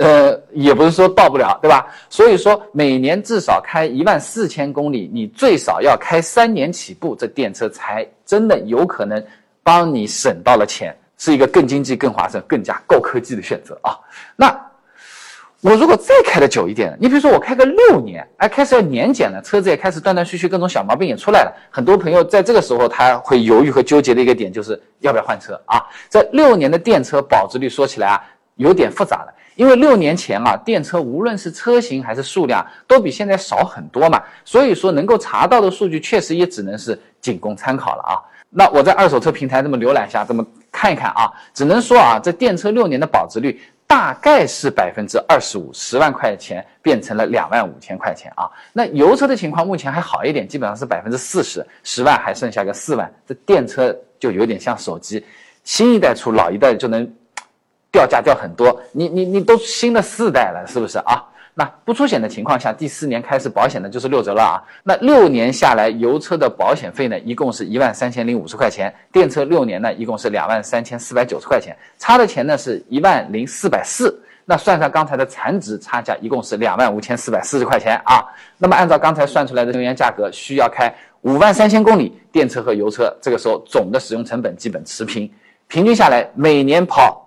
也不是说到不了，对吧？所以说每年至少开14000公里，你最少要开3年起步，这电车才真的有可能帮你省到了钱，是一个更经济、更划算、更加高科技的选择啊。那我如果再开的久一点，你比如说我开个6年，开始要年检了，车子也开始断断续续，各种小毛病也出来了，很多朋友在这个时候他会犹豫和纠结的一个点就是要不要换车啊。这6年的电车保值率说起来啊有点复杂了，因为6年前啊电车无论是车型还是数量都比现在少很多嘛，所以说能够查到的数据确实也只能是仅供参考了啊。那我在二手车平台这么浏览下，这么看一看啊，只能说啊这电车6年的保值率大概是25%，10万块钱变成了25000块钱啊。那油车的情况目前还好一点，基本上是40%，10万还剩下个4万。这电车就有点像手机，新一代出，老一代就能掉价掉很多。你都新的4代了，是不是啊？那不出险的情况下，第4年开始保险的就是6折了啊。那6年下来，油车的保险费呢，一共是13050块钱，电车6年呢，一共是23490块钱，差的钱呢是10440。那算上刚才的残值差价，一共是25440块钱啊。那么按照刚才算出来的能源价格，需要开53000公里，电车和油车这个时候总的使用成本基本持平，平均下来每年跑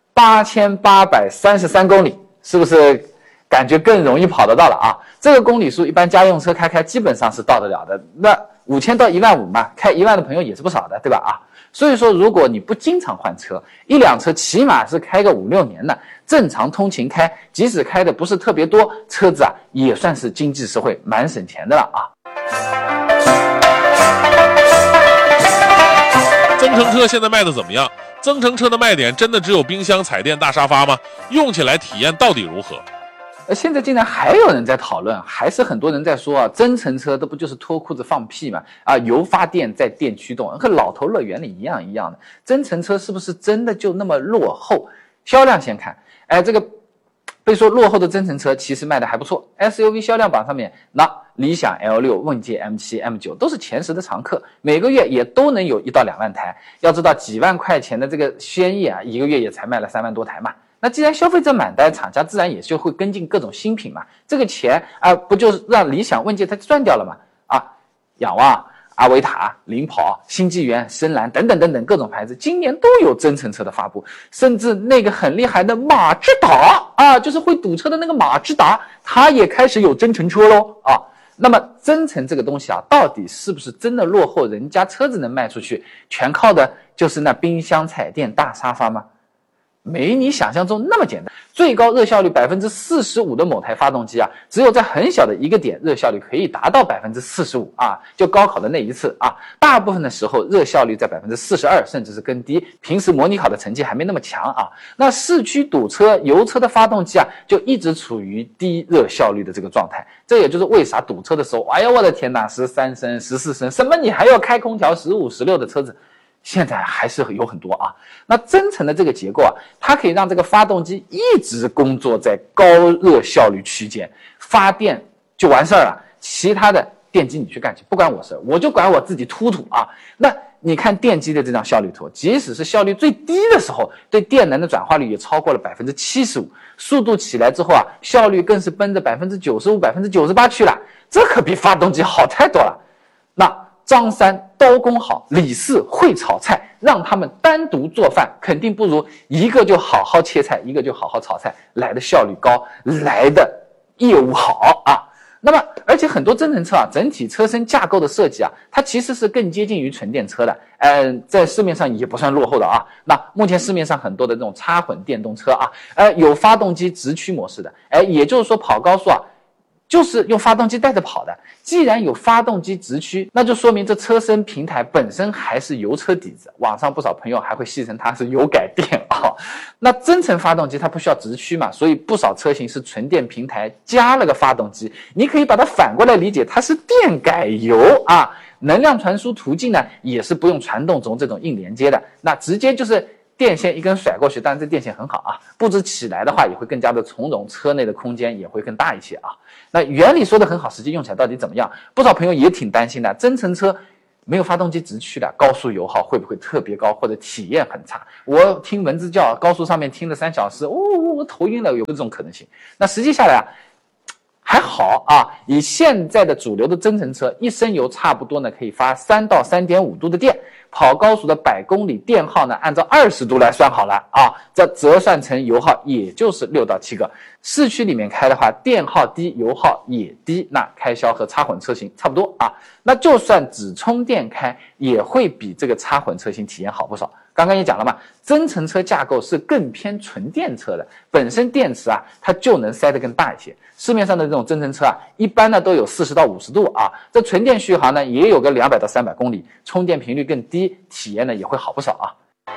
8833公里，是不是感觉更容易跑得到了啊？这个公里数一般家用车开基本上是到得了的。那5000到15000嘛，开1万的朋友也是不少的，对吧啊？所以说如果你不经常换车，一辆车起码是开个5-6年的，正常通勤开，即使开的不是特别多，车子啊也算是经济实惠，蛮省钱的了啊。 增程车现在卖的怎么样？增程车的卖点真的只有冰箱、彩电、大沙发吗？用起来体验到底如何？ 现在竟然还有人在讨论，还是很多人在说啊，增程车这不就是脱裤子放屁吗？啊，油发电在电驱动，和老头乐园里一样的。增程车是不是真的就那么落后？销量先看，这个被说落后的增程车其实卖的还不错。SUV 销量榜上面，那理想 L6、问界 M7、M9 都是前10的常客，每个月也都能有1到2万台。要知道几万块钱的这个轩逸啊，一个月也才卖了3万多台嘛。那既然消费者买单，厂家自然也就会跟进各种新品嘛。这个钱不就是让理想、问界它赚掉了吗？仰望、阿维塔、领跑、新纪元、深蓝等等各种牌子，今年都有增程车的发布，甚至那个很厉害的马自达就是会堵车的那个马自达，它也开始有增程车咯啊。那么增程这个东西啊，到底是不是真的落后？人家车子能卖出去，全靠的就是那冰箱、彩电、大沙发吗？没你想象中那么简单。最高热效率45%的某台发动机啊，只有在很小的一个点热效率可以达到45%啊，就高考的那一次啊，大部分的时候热效率在42%甚至是更低，平时模拟考的成绩还没那么强啊。那市区堵车，油车的发动机啊就一直处于低热效率的这个状态，这也就是为啥堵车的时候，哎呀我的天哪，13升、14升，什么你还要开空调15、16的车子现在还是有很多啊。那增程的这个结构啊，它可以让这个发动机一直工作在高热效率区间，发电就完事儿了，其他的电机你去干去，不关我事，我就管我自己突啊。那你看电机的这张效率图，即使是效率最低的时候，对电能的转化率也超过了75%，速度起来之后啊，效率更是奔着95%、98%去了，这可比发动机好太多了。那张三刀工好，李四会炒菜，让他们单独做饭，肯定不如一个就好好切菜，一个就好好炒菜来的效率高，来的业务好啊。那么而且很多增程车啊，整体车身架构的设计啊，它其实是更接近于纯电车的，在市面上也不算落后的啊。那目前市面上很多的这种插混电动车啊，有发动机直驱模式的，也就是说跑高速啊就是用发动机带着跑的。既然有发动机直驱，那就说明这车身平台本身还是油车底子，网上不少朋友还会戏称它是油改电啊。那增程发动机它不需要直驱嘛，所以不少车型是纯电平台加了个发动机，你可以把它反过来理解，它是电改油啊。能量传输途径呢也是不用传动轴这种硬连接的，那直接就是电线一根甩过去，当然这电线很好啊，布置起来的话也会更加的从容，车内的空间也会更大一些啊。那原理说的很好，实际用起来到底怎么样？不少朋友也挺担心的，增程车没有发动机直驱的高速油耗会不会特别高，或者体验很差？我听蚊子叫，高速上面听了3小时，我头晕了，有这种可能性。那实际下来还好啊，以现在的主流的增程车，1升油差不多呢可以发3到3.5度的电，跑高速的100公里电耗呢按照20度来算好了啊，这折算成油耗也就是6到7个。市区里面开的话，电耗低，油耗也低，那开销和插混车型差不多啊。那就算只充电开，也会比这个插混车型体验好不少。刚刚也讲了嘛，增程车架构是更偏纯电车的，本身电池啊它就能塞得更大一些。市面上的这种增程车啊，一般呢都有40到50度啊，这纯电续航呢也有个200到300公里，充电频率更低，体验呢也会好不少啊。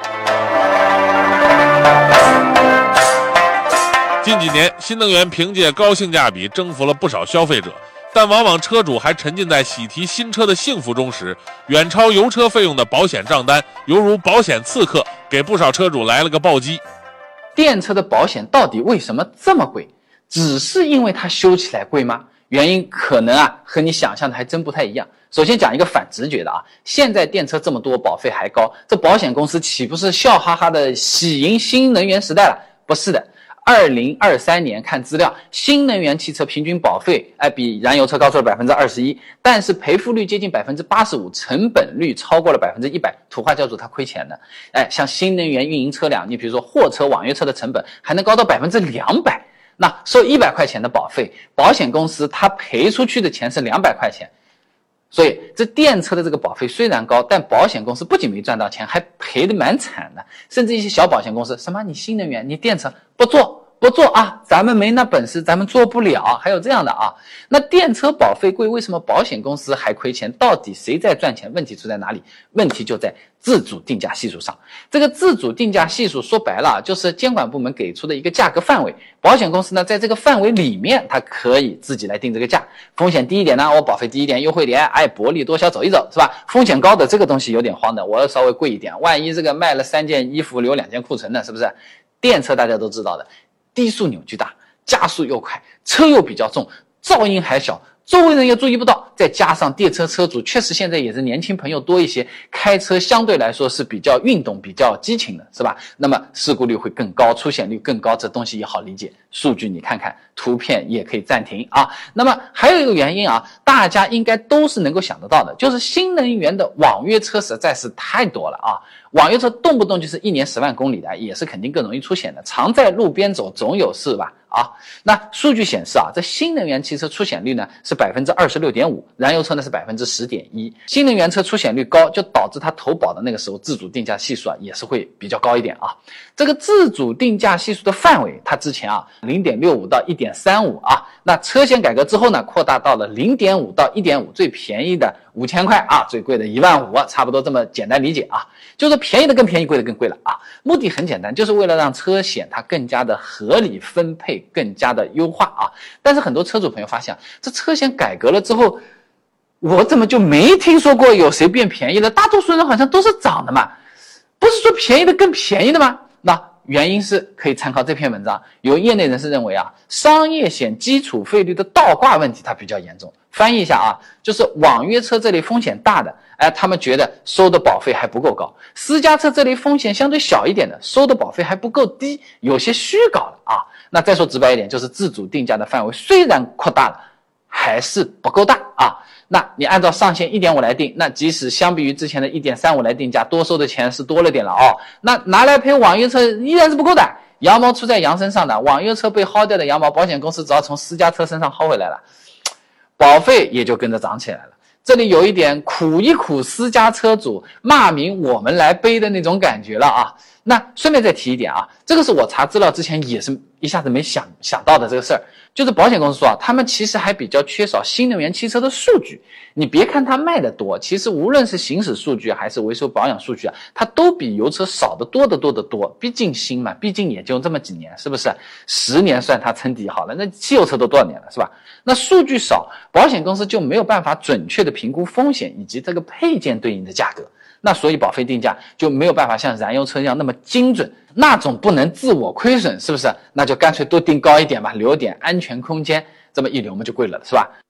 近几年，新能源凭借高性价比征服了不少消费者，但往往车主还沉浸在喜提新车的幸福中时，远超油车费用的保险账单犹如保险刺客，给不少车主来了个暴击。 电车的保险到底为什么这么贵？只是因为它修起来贵吗？原因可能和你想象的还真不太一样。首先讲一个反直觉的现在电车这么多，保费还高，这保险公司岂不是笑哈哈的喜迎新能源时代了？不是的。2023年看资料，新能源汽车平均保费比燃油车高出了21%，但是赔付率接近85%，成本率超过了100%，土话叫做它亏钱的。像新能源运营车辆，你比如说货车、网约车的成本还能高到200%，那收100块钱的保费，保险公司它赔出去的钱是200块钱。所以这电车的这个保费虽然高，但保险公司不仅没赚到钱，还赔得蛮惨的。甚至一些小保险公司，什么你新能源你电车不做啊，咱们没那本事，咱们做不了，还有这样的那电车保费贵，为什么保险公司还亏钱？到底谁在赚钱？问题出在哪里？问题就在自主定价系数上。这个自主定价系数说白了就是监管部门给出的一个价格范围，保险公司呢在这个范围里面，它可以自己来定这个价。风险低一点呢，我保费低一点，优惠点，薄利多销走一走，是吧？风险高的这个东西有点慌的，我要稍微贵一点，万一这个卖了3件衣服留2件库存呢，是不是？电车大家都知道的，低速扭矩大，加速又快，车又比较重，噪音还小，周围人也注意不到，再加上电车车主确实现在也是年轻朋友多一些，开车相对来说是比较运动、比较激情的，是吧？那么事故率会更高，出险率更高，这东西也好理解。数据你看看，图片也可以暂停那么还有一个原因大家应该都是能够想得到的，就是新能源的网约车实在是太多了网约车动不动就是1年10万公里的，也是肯定更容易出险的，常在路边走总有事吧那数据显示这新能源汽车出险率呢是26.5%，燃油车呢是10.1%。新能源车出险率高，就导致它投保的那个时候自主定价系数也是会比较高一点这个自主定价系数的范围，它之前0.65到1.35那车险改革之后呢，扩大到了0.5到1.5，最便宜的5000块最贵的15000，差不多这么简单理解就是便宜的更便宜，贵的更贵了目的很简单，就是为了让车险它更加的合理分配，更加的优化但是很多车主朋友发现，这车险改革了之后，我怎么就没听说过有谁变便宜了？大多数人好像都是涨的嘛，不是说便宜的更便宜的吗？那原因是可以参考这篇文章，有业内人士认为商业险基础费率的倒挂问题它比较严重。翻译一下就是网约车这类风险大的，他们觉得收的保费还不够高；私家车这类风险相对小一点的，收的保费还不够低，有些虚高了那再说直白一点，就是自主定价的范围虽然扩大了，还是不够大那你按照上限 1.5 来定，那即使相比于之前的 1.35 来定价，多收的钱是多了点了那拿来赔网约车依然是不够的，羊毛出在羊身上的，网约车被薅掉的羊毛，保险公司只要从私家车身上薅回来了，保费也就跟着涨起来了。这里有一点苦一苦私家车主，骂名我们来背的那种感觉了那顺便再提一点这个是我查资料之前也是一下子没想到的这个事儿，就是保险公司说他们其实还比较缺少新能源汽车的数据。你别看它卖的多，其实无论是行驶数据还是维修保养数据它都比油车少得多得多得多。毕竟新嘛，毕竟也就这么几年，是不是？10年算它撑底好了，那汽油车都多少年了，是吧？那数据少，保险公司就没有办法准确的评估风险以及这个配件对应的价格。那所以保费定价就没有办法像燃油车一样那么精准，那种不能自我亏损，是不是？那就干脆多定高一点吧，留点安全空间，这么一留我们就贵了，是吧？